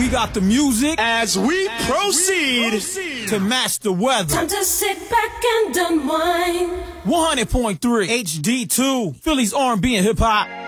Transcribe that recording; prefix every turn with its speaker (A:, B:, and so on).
A: We got the music
B: as we proceed
A: to match the weather.
C: Time to sit back and unwind.
A: 100.3 HD2, Philly's R&B and hip hop.